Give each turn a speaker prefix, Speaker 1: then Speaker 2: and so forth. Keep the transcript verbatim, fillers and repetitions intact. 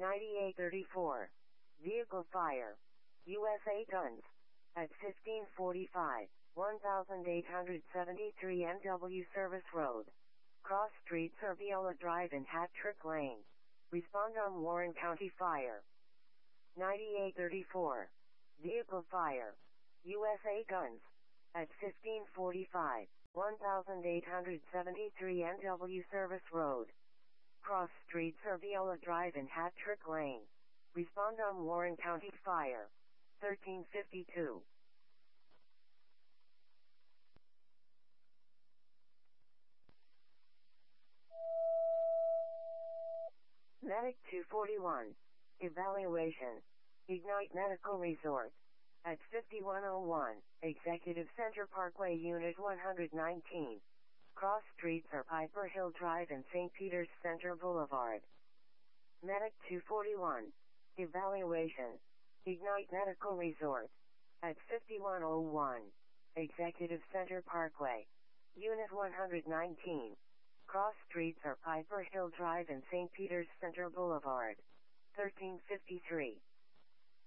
Speaker 1: ninety-eight thirty-four. Vehicle fire. U S A Guns. At fifteen forty-five, eighteen seventy-three N W Service Road. Cross Street, Serviola Drive and Hat Trick Lane. Respond on Warren County Fire. ninety-eight thirty-four. Vehicle fire. U S A Guns. At fifteen forty-five, eighteen seventy-three N W Service Road. Cross Street, Serviola Drive and Hat Trick Lane. Respond on Warren County Fire. thirteen fifty-two. Medic two forty-one. Evaluation. Ignite Medical Resort. At fifty-one oh one, Executive Center Parkway Unit one nineteen. Cross streets are Piper Hill Drive and Saint Peter's Center Boulevard. Medic two forty-one. Evaluation. Ignite Medical Resort. At fifty-one oh one, Executive Center Parkway. Unit one nineteen. Cross streets are Piper Hill Drive and Saint Peter's Center Boulevard. thirteen fifty-three.